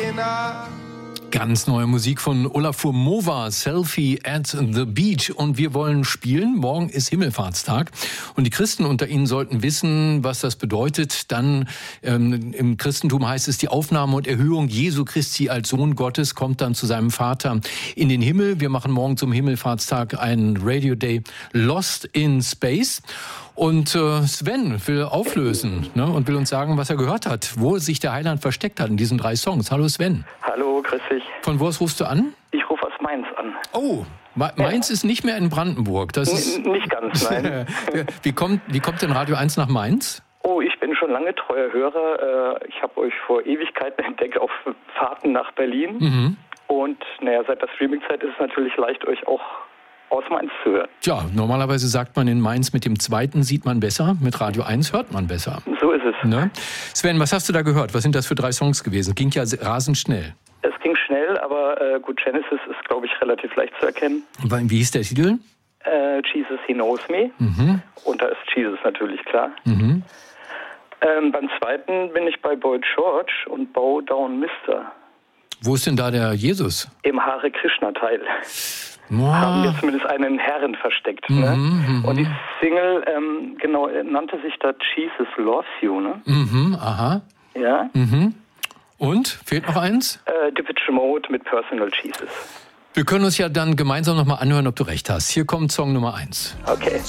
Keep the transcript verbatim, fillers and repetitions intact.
Ganz neue Musik von Olafur Mova, Selfie at the Beach. Und wir wollen spielen. Morgen ist Himmelfahrtstag. Und die Christen unter Ihnen sollten wissen, was das bedeutet. Dann ähm, im Christentum heißt es, die Aufnahme und Erhöhung Jesu Christi als Sohn Gottes kommt dann zu seinem Vater in den Himmel. Wir machen morgen zum Himmelfahrtstag einen Radio Day Lost in Space. Und äh, Sven will auflösen, ne, und will uns sagen, was er gehört hat, wo sich der Heiland versteckt hat in diesen drei Songs. Hallo Sven. Hallo, grüß dich. Von wo aus rufst du an? Ich rufe aus Mainz an. Oh, Ma- Mainz ja. ist nicht mehr in Brandenburg. Das ist N- nicht ganz, nein. wie, kommt, wie kommt denn Radio eins nach Mainz? Oh, ich bin schon lange treuer Hörer. Ich habe euch vor Ewigkeiten entdeckt auf Fahrten nach Berlin. Mhm. Und naja, seit der Streamingzeit ist es natürlich leicht, euch auch aus Mainz zu hören. Tja, normalerweise sagt man in Mainz, mit dem zweiten sieht man besser, mit Radio eins hört man besser. So ist es. Ne? Sven, was hast du da gehört? Was sind das für drei Songs gewesen? Ging ja rasend schnell. Es ging schnell, aber äh, gut, Genesis ist, glaube ich, relativ leicht zu erkennen. Wie hieß der Titel? Äh, Jesus, He Knows Me. Mhm. Und da ist Jesus natürlich klar. Mhm. Ähm, beim zweiten bin ich bei Boy George und Bow Down Mister. Wo ist denn da der Jesus? Im Hare Krishna-Teil. Wow. Haben wir zumindest einen Herren versteckt. Mhm, ne? mhm. Und die Single, ähm, genau, nannte sich da Jesus Loves You, ne? Mhm, aha. Ja. Mhm. Und? Fehlt noch eins? Äh, Depeche Mode mit Personal Jesus. Wir können uns ja dann gemeinsam nochmal anhören, ob du recht hast. Hier kommt Song Nummer eins. Okay.